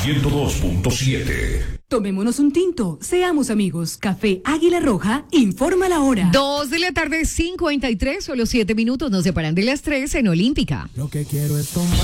102.7. Tomémonos un tinto, seamos amigos. Café Águila Roja informa la hora. 2:53 PM, solo 7 minutos nos separan de las 3 en Olímpica. Lo que quiero es tomar.